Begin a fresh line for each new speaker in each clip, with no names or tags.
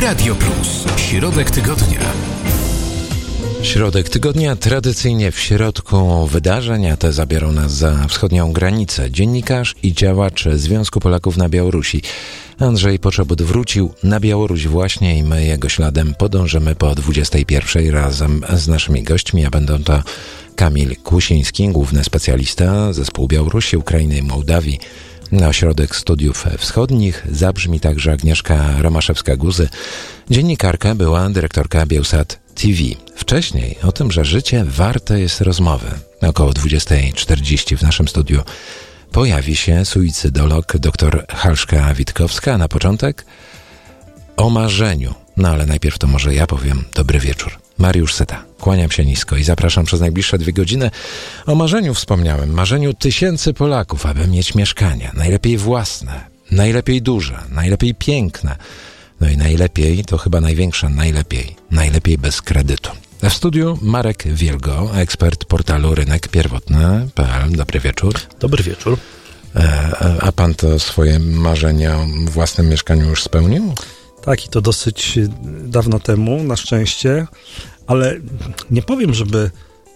Radio Plus. Środek tygodnia.
Środek tygodnia tradycyjnie w środku wydarzeń, a te zabiorą nas za wschodnią granicę. Dziennikarz i działacz Związku Polaków na Białorusi Andrzej Poczobut wrócił na Białoruś właśnie i my jego śladem podążymy po 21:00 razem z naszymi gośćmi, a będą to Kamil Kłusiński, główny specjalista zespołu Białorusi, Ukrainy i Mołdawii na Ośrodek Studiów Wschodnich. Zabrzmi także Agnieszka Romaszewska-Guzy, dziennikarka, była dyrektorka Bielsat TV. Wcześniej o tym, że życie warte jest rozmowy. Około 20:40 w naszym studiu pojawi się suicydolog dr Halszka Witkowska. A na początek o marzeniu. No ale najpierw to może ja powiem dobry wieczór. Mariusz Syta. Kłaniam się nisko i zapraszam przez najbliższe 2 godziny. O marzeniu wspomniałem. Marzeniu tysięcy Polaków, aby mieć mieszkanie. Najlepiej własne, najlepiej duże, najlepiej piękne. No i najlepiej, to chyba największe najlepiej bez kredytu. W studiu Marek Wielgo, ekspert portalu rynekpierwotny.pl. Dobry wieczór.
Dobry wieczór.
A pan to swoje marzenia o własnym mieszkaniu już spełnił?
Tak, i to dosyć dawno temu, na szczęście, ale nie powiem, żeby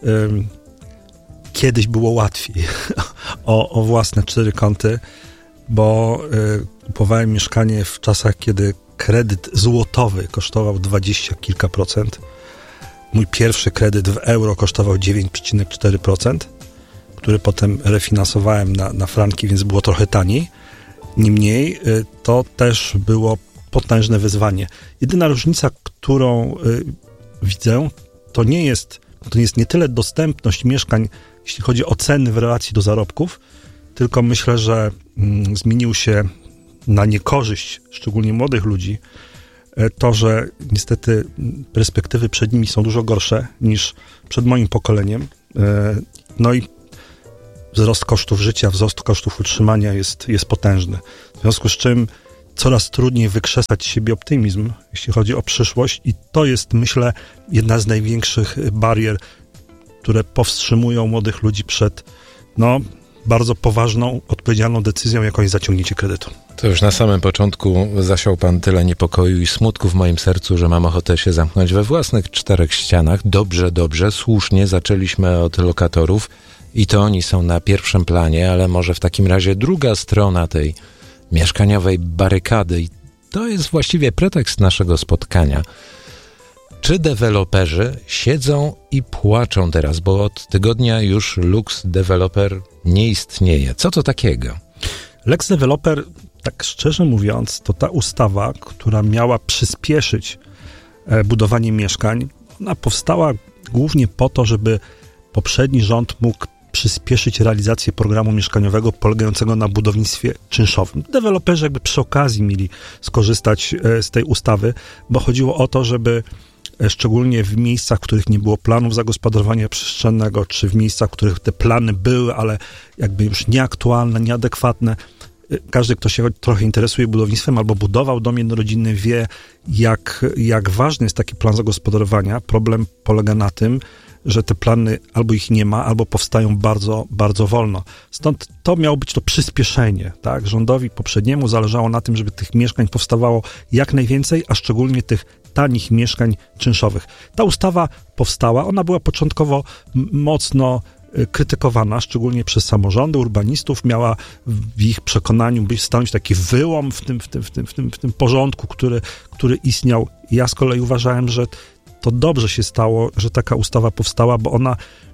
kiedyś było łatwiej o własne 4 kąty, bo kupowałem mieszkanie w czasach, kiedy kredyt złotowy kosztował 20 kilka procent. Mój pierwszy kredyt w euro kosztował 9,4%, który potem refinansowałem na franki, więc było trochę taniej. Niemniej to też było potężne wyzwanie. Jedyna różnica, którą widzę, to nie jest nie tyle dostępność mieszkań, jeśli chodzi o ceny w relacji do zarobków, tylko myślę, że zmienił się na niekorzyść, szczególnie młodych ludzi, to, że niestety perspektywy przed nimi są dużo gorsze niż przed moim pokoleniem. No i wzrost kosztów życia, wzrost kosztów utrzymania jest potężny. W związku z czym coraz trudniej wykrzesać z siebie optymizm, jeśli chodzi o przyszłość, i to jest, myślę, jedna z największych barier, które powstrzymują młodych ludzi przed bardzo poważną, odpowiedzialną decyzją, jaką jest zaciągnięcie kredytu.
To już na samym początku zasiał pan tyle niepokoju i smutku w moim sercu, że mam ochotę się zamknąć we własnych 4 ścianach. Dobrze, słusznie zaczęliśmy od lokatorów i to oni są na pierwszym planie, ale może w takim razie druga strona tej mieszkaniowej barykady, i to jest właściwie pretekst naszego spotkania. Czy deweloperzy siedzą i płaczą teraz, bo od tygodnia już Lux Developer nie istnieje. Co to takiego?
Lex Developer, tak szczerze mówiąc, to ta ustawa, która miała przyspieszyć budowanie mieszkań, ona powstała głównie po to, żeby poprzedni rząd mógł przyspieszyć realizację programu mieszkaniowego polegającego na budownictwie czynszowym. Deweloperzy jakby przy okazji mieli skorzystać z tej ustawy, bo chodziło o to, żeby szczególnie w miejscach, w których nie było planów zagospodarowania przestrzennego, czy w miejscach, w których te plany były, ale jakby już nieaktualne, nieadekwatne. Każdy, kto się trochę interesuje budownictwem albo budował dom jednorodzinny, wie, jak ważny jest taki plan zagospodarowania. Problem polega na tym, że te plany albo ich nie ma, albo powstają bardzo, bardzo wolno. Stąd to miało być to przyspieszenie, tak? Rządowi poprzedniemu zależało na tym, żeby tych mieszkań powstawało jak najwięcej, a szczególnie tych tanich mieszkań czynszowych. Ta ustawa powstała, ona była początkowo mocno krytykowana, szczególnie przez samorządy, urbanistów, miała w ich przekonaniu stanowić taki wyłom w tym porządku, który istniał. Ja z kolei uważałem, że to dobrze się stało, że taka ustawa powstała, bo ona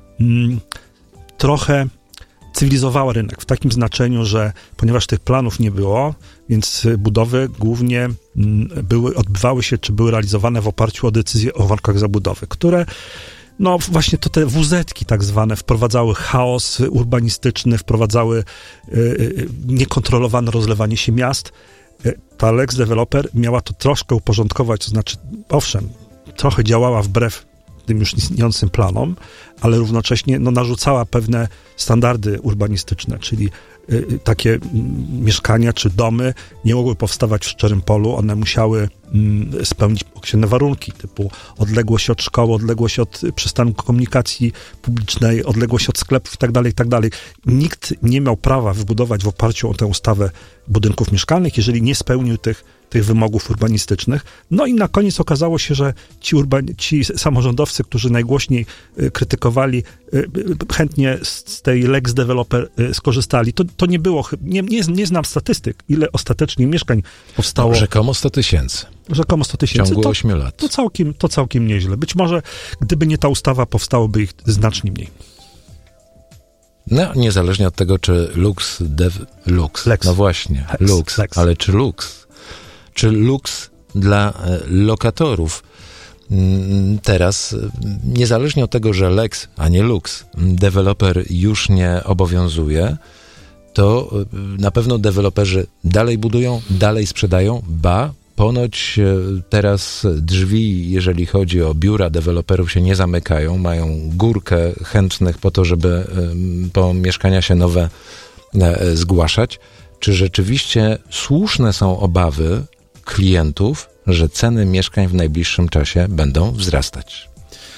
trochę cywilizowała rynek w takim znaczeniu, że ponieważ tych planów nie było, więc budowy głównie odbywały się, czy były realizowane w oparciu o decyzje o warunkach zabudowy, które właśnie to te WZ-ki tak zwane wprowadzały chaos urbanistyczny, wprowadzały niekontrolowane rozlewanie się miast. Ta Lex Developer miała to troszkę uporządkować, to znaczy, owszem, trochę działała wbrew tym już istniejącym planom, ale równocześnie narzucała pewne standardy urbanistyczne, czyli takie mieszkania czy domy nie mogły powstawać w szczerym polu, one musiały spełnić określone warunki, typu odległość od szkoły, odległość od przystanku komunikacji publicznej, odległość od sklepów itd., itd. Nikt nie miał prawa wybudować w oparciu o tę ustawę budynków mieszkalnych, jeżeli nie spełnił tych tych wymogów urbanistycznych. No i na koniec okazało się, że ci samorządowcy, którzy najgłośniej krytykowali, chętnie z tej Lex Developer skorzystali. To nie było, nie znam statystyk, ile ostatecznie mieszkań powstało.
No, rzekomo 100 tysięcy.
Rzekomo 100
tysięcy. W ciągu 8 lat.
To całkiem nieźle. Być może, gdyby nie ta ustawa, powstałoby ich znacznie mniej.
No, niezależnie od tego, czy Lux.
Lex.
No właśnie, Lux. Ale czy Lux? Czy Lux dla lokatorów? Teraz, niezależnie od tego, że Lex, a nie Lux, deweloper już nie obowiązuje, to na pewno deweloperzy dalej budują, dalej sprzedają, ponoć teraz drzwi, jeżeli chodzi o biura deweloperów, się nie zamykają, mają górkę chętnych po to, żeby po mieszkania się nowe zgłaszać. Czy rzeczywiście słuszne są obawy klientów, że ceny mieszkań w najbliższym czasie będą wzrastać?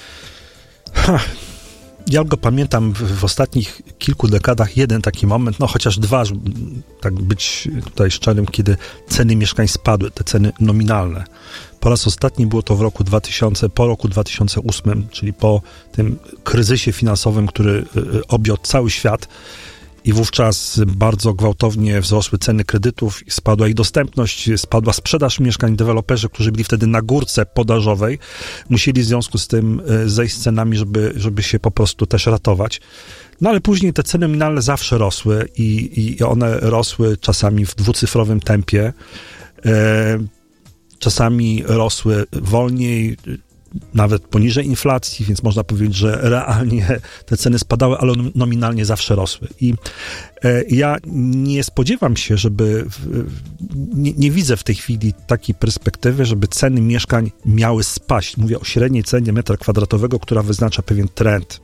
Ja go pamiętam w ostatnich kilku dekadach jeden taki moment, no chociaż dwa, żeby tak być tutaj szczerym, kiedy ceny mieszkań spadły, te ceny nominalne. Po raz ostatni było to po roku 2008, czyli po tym kryzysie finansowym, który objął cały świat. I wówczas bardzo gwałtownie wzrosły ceny kredytów, spadła ich dostępność, spadła sprzedaż mieszkań. Deweloperzy, którzy byli wtedy na górce podażowej, musieli w związku z tym zejść z cenami, żeby się po prostu też ratować. No ale później te ceny nominalne zawsze rosły i one rosły czasami w dwucyfrowym tempie, czasami rosły wolniej, nawet poniżej inflacji, więc można powiedzieć, że realnie te ceny spadały, ale nominalnie zawsze rosły. I ja nie spodziewam się, nie widzę w tej chwili takiej perspektywy, żeby ceny mieszkań miały spaść. Mówię o średniej cenie metra kwadratowego, która wyznacza pewien trend.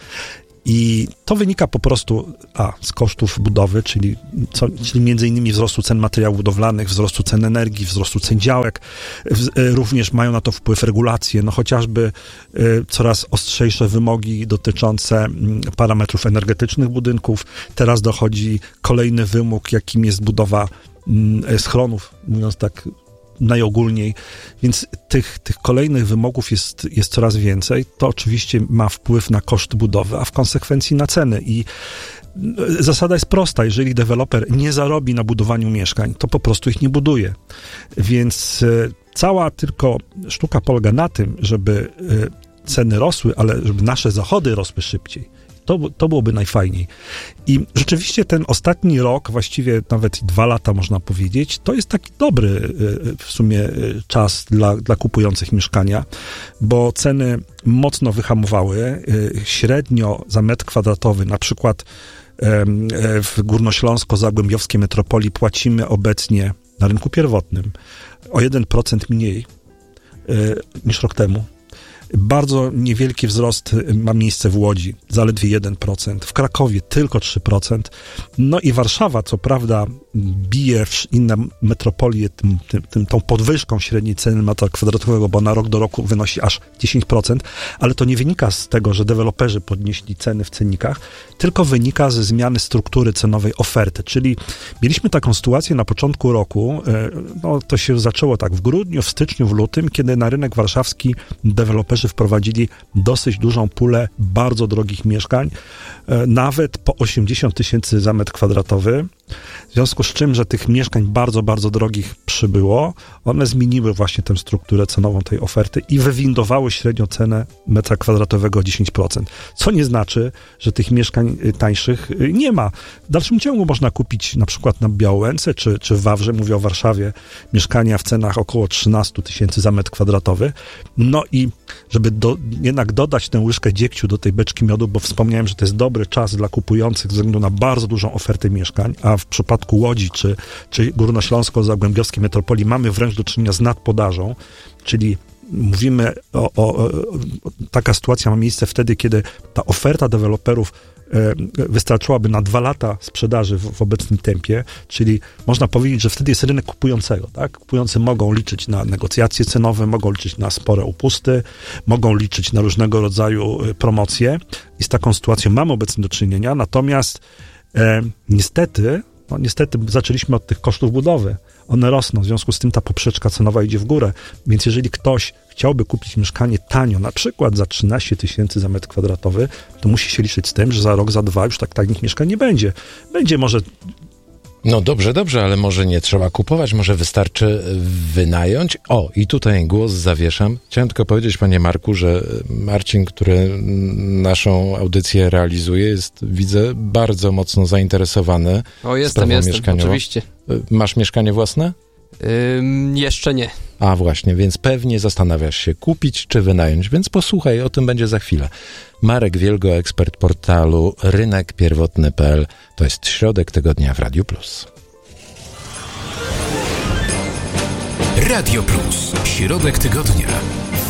I to wynika po prostu z kosztów budowy, czyli między innymi wzrostu cen materiałów budowlanych, wzrostu cen energii, wzrostu cen działek. Również mają na to wpływ regulacje, no chociażby coraz ostrzejsze wymogi dotyczące parametrów energetycznych budynków. Teraz dochodzi kolejny wymóg, jakim jest budowa schronów, mówiąc tak najogólniej, więc tych kolejnych wymogów jest coraz więcej. To oczywiście ma wpływ na koszt budowy, a w konsekwencji na ceny. I zasada jest prosta. Jeżeli deweloper nie zarobi na budowaniu mieszkań, to po prostu ich nie buduje. Więc cała tylko sztuka polega na tym, żeby ceny rosły, ale żeby nasze zachody rosły szybciej. To byłoby najfajniej. I rzeczywiście ten ostatni rok, właściwie nawet 2 lata można powiedzieć, to jest taki dobry w sumie czas dla kupujących mieszkania, bo ceny mocno wyhamowały. Średnio za metr kwadratowy, na przykład w Górnośląsko-Zagłębiowskiej metropolii płacimy obecnie na rynku pierwotnym o 1% mniej niż rok temu. Bardzo niewielki wzrost ma miejsce w Łodzi, zaledwie 1%, w Krakowie tylko 3%, no i Warszawa, co prawda, bije inne metropolie tą podwyżką średniej ceny metra kwadratowego, bo na rok do roku wynosi aż 10%, ale to nie wynika z tego, że deweloperzy podnieśli ceny w cennikach, tylko wynika ze zmiany struktury cenowej oferty, czyli mieliśmy taką sytuację na początku roku, no to się zaczęło tak w grudniu, w styczniu, w lutym, kiedy na rynek warszawski deweloperzy wprowadzili dosyć dużą pulę bardzo drogich mieszkań, nawet po 80 tysięcy za metr kwadratowy. W związku z czym, że tych mieszkań bardzo, bardzo drogich przybyło, one zmieniły właśnie tę strukturę cenową tej oferty i wywindowały średnią cenę metra kwadratowego o 10%. Co nie znaczy, że tych mieszkań tańszych nie ma. W dalszym ciągu można kupić na przykład na Białęce czy w Wawrze, mówię o Warszawie, mieszkania w cenach około 13 tysięcy za metr kwadratowy. No i żeby jednak dodać tę łyżkę dziegciu do tej beczki miodu, bo wspomniałem, że to jest dobry czas dla kupujących ze względu na bardzo dużą ofertę mieszkań, a w przypadku Łodzi czy Górnośląsko-Zagłębiowskiej metropolii mamy wręcz do czynienia z nadpodażą, czyli mówimy taka sytuacja ma miejsce wtedy, kiedy ta oferta deweloperów wystarczyłaby na 2 lata sprzedaży w obecnym tempie, czyli można powiedzieć, że wtedy jest rynek kupującego, tak? Kupujący mogą liczyć na negocjacje cenowe, mogą liczyć na spore upusty, mogą liczyć na różnego rodzaju promocje i z taką sytuacją mamy obecnie do czynienia, natomiast niestety zaczęliśmy od tych kosztów budowy. one rosną, w związku z tym ta poprzeczka cenowa idzie w górę, więc jeżeli ktoś chciałby kupić mieszkanie tanio, na przykład za 13 000 za metr kwadratowy, to musi się liczyć z tym, że za rok, za dwa już tak tanich mieszkań nie będzie. Będzie może...
No dobrze, ale może nie trzeba kupować, może wystarczy wynająć. O, i tutaj głos zawieszam. Chciałem tylko powiedzieć, panie Marku, że Marcin, który naszą audycję realizuje, jest, widzę, bardzo mocno zainteresowany
jestem, oczywiście.
Masz mieszkanie własne?
Jeszcze nie.
A właśnie, więc pewnie zastanawiasz się, kupić czy wynająć, więc posłuchaj, o tym będzie za chwilę. Marek Wielgo, ekspert portalu rynekpierwotny.pl. To jest środek tygodnia w Radiu Plus.
Radio Plus. Środek tygodnia.